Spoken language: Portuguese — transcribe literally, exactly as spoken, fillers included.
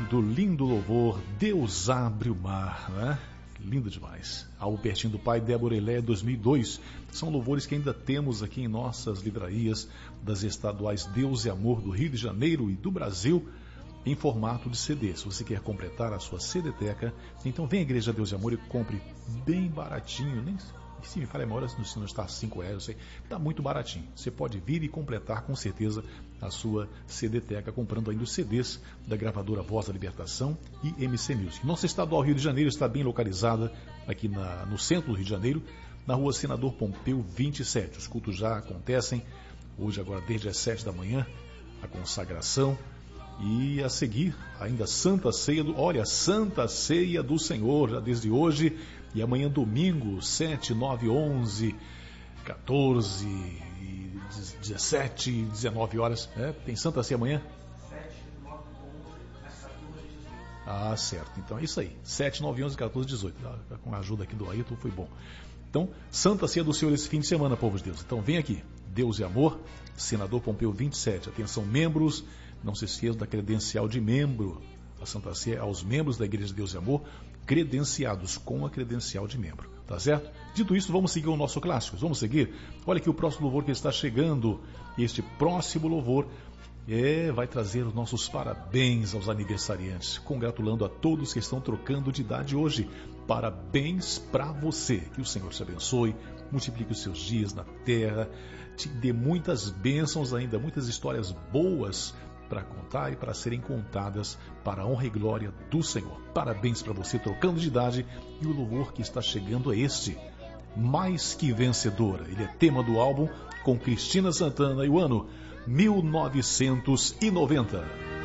do lindo louvor Deus Abre o Mar, né? Lindo demais. Algo pertinho do Pai, Débora Elé, dois mil e dois. São louvores que ainda temos aqui em nossas livrarias das estaduais Deus e Amor do Rio de Janeiro e do Brasil, em formato de C D. Se você quer completar a sua CDteca, então vem à Igreja Deus e Amor e compre bem baratinho, nem se me falha a memória, se não está cinco reais, eu sei, está muito baratinho. Você pode vir e completar com certeza a sua CDteca comprando ainda os C Ds da gravadora Voz da Libertação e M C Music. Nossa estadual Rio de Janeiro está bem localizada aqui na, no centro do Rio de Janeiro, na rua Senador Pompeu vinte e sete. Os cultos já acontecem hoje, agora desde as sete da manhã, a consagração. E a seguir, ainda Santa Ceia do, olha, Santa Ceia do Senhor, já desde hoje, e amanhã domingo, sete, nove, onze, quatorze, dezessete, dezenove horas, né? Tem Santa Ceia amanhã? Ah, certo, então é isso aí, sete, nove, onze, quatorze, dezoito, com a ajuda aqui do Ailton, foi bom. Então, Santa Ceia do Senhor esse fim de semana, povo de Deus. Então vem aqui, Deus e Amor, Senador Pompeu vinte e sete, atenção membros, não se esqueçam da credencial de membro. A Santa Ceia aos membros da Igreja de Deus e Amor, credenciados com a credencial de membro. Tá certo? Dito isso, vamos seguir o nosso clássico. Vamos seguir? Olha aqui o próximo louvor que está chegando. Este próximo louvor é, vai trazer os nossos parabéns aos aniversariantes, congratulando a todos que estão trocando de idade hoje. Parabéns para você. Que o Senhor te abençoe, multiplique os seus dias na terra, te dê muitas bênçãos ainda, muitas histórias boas para contar e para serem contadas para a honra e glória do Senhor. Parabéns para você trocando de idade, e o louvor que está chegando é este, Mais Que Vencedora. Ele é tema do álbum com Cristina Santana e o ano mil novecentos e noventa.